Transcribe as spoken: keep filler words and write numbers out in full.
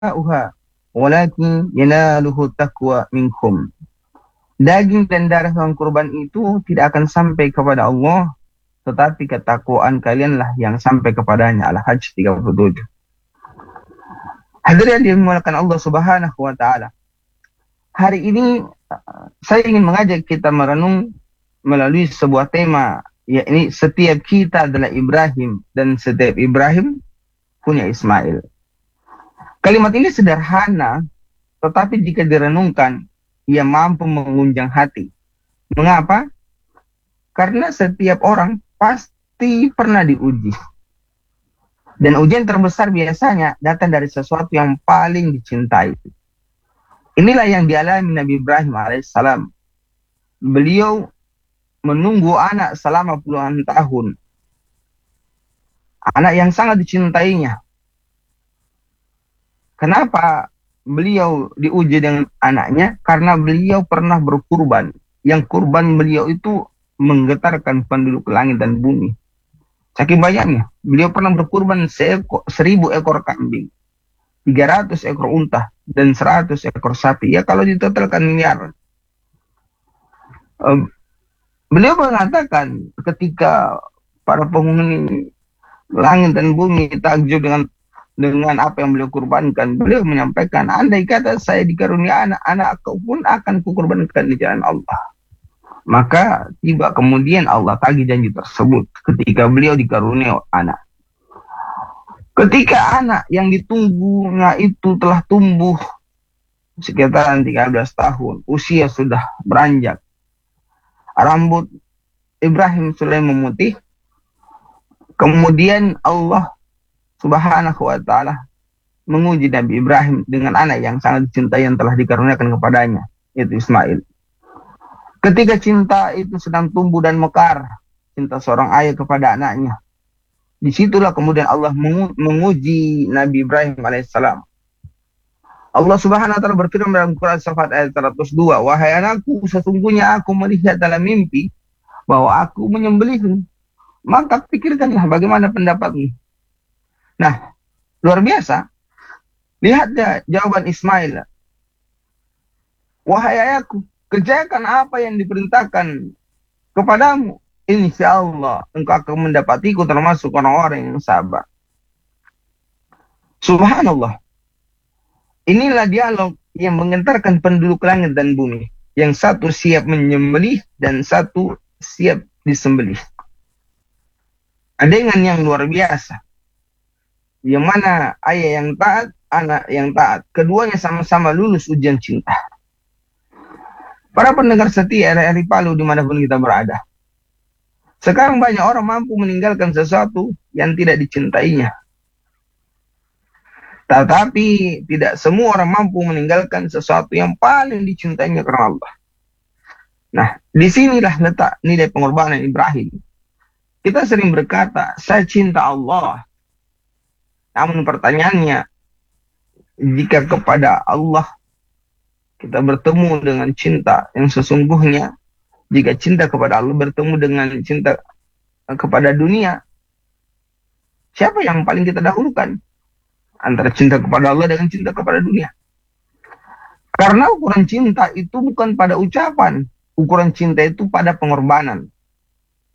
dima'uha walakin yanaluhu taqwa minkum. Daging dan darah hewan kurban itu tidak akan sampai kepada Allah, tetapi ketakwaan kalianlah yang sampai kepadanya. Al-Hajj tiga puluh tujuh. Hadirin yang dimuliakan Allah Subhanahu wa taala. Hari ini saya ingin mengajak kita merenung melalui sebuah tema, yakni setiap kita adalah Ibrahim dan setiap Ibrahim punya Ismail. Kalimat ini sederhana, tetapi jika direnungkan ia mampu mengunjang hati. Mengapa? Karena setiap orang pasti pernah diuji. Dan ujian terbesar biasanya datang dari sesuatu yang paling dicintai. Inilah yang dialami Nabi Ibrahim alaihissalam. Beliau menunggu anak selama puluhan tahun. Anak yang sangat dicintainya. Kenapa beliau diuji dengan anaknya? Karena beliau pernah berkurban. Yang kurban beliau itu menggetarkan penduduk langit dan bumi. Saking banyaknya, beliau pernah berkurban seekor, seribu ekor kambing, tiga ratus ekor unta, dan seratus ekor sapi. Ya kalau ditotalkan miliar. Um, beliau mengatakan ketika para penghuni langit dan bumi takjub dengan dengan apa yang beliau kurbankan, beliau menyampaikan, andai kata saya dikarunia anak, anak pun akan kukurbankan di jalan Allah. Maka tiba kemudian Allah tagih janji tersebut ketika beliau dikarunia anak. Ketika anak yang ditunggunya itu telah tumbuh sekitaran tiga belas tahun, usia sudah beranjak, rambut Ibrahim sudah memutih, kemudian Allah Subhanahu wa ta'ala menguji Nabi Ibrahim dengan anak yang sangat dicintai yang telah dikaruniakan kepadanya, yaitu Ismail. Ketika cinta itu sedang tumbuh dan mekar, cinta seorang ayah kepada anaknya, disitulah kemudian Allah menguji Nabi Ibrahim alaihissalam. Allah Subhanahu wa ta'ala berfirman dalam Quran Surat ayat seratus dua, wahai anakku, sesungguhnya aku melihat dalam mimpi bahwa aku menyembelihmu, maka pikirkanlah bagaimana pendapatmu. Nah, luar biasa. Lihat jawaban Ismail. Wahai ayahku, kerjakan apa yang diperintahkan kepadamu. Insya Allah engkau akan mendapatiku termasuk orang-orang yang sabar. Subhanallah. Inilah dialog yang mengentarkan penduduk langit dan bumi. Yang satu siap menyembelih dan satu siap disembelih. Adegan yang luar biasa. Yang mana ayah yang taat, anak yang taat. Keduanya sama-sama lulus ujian cinta. Para pendengar setia R R I Palu dimanapun kita berada. Sekarang banyak orang mampu meninggalkan sesuatu yang tidak dicintainya. Tetapi tidak semua orang mampu meninggalkan sesuatu yang paling dicintainya karena Allah. Nah, disinilah letak nilai pengorbanan Ibrahim. Kita sering berkata, saya cinta Allah. Namun pertanyaannya, jika kepada Allah kita bertemu dengan cinta yang sesungguhnya, jika cinta kepada Allah bertemu dengan cinta kepada dunia, siapa yang paling kita dahulukan? Antara cinta kepada Allah dengan cinta kepada dunia. Karena ukuran cinta itu bukan pada ucapan, ukuran cinta itu pada pengorbanan.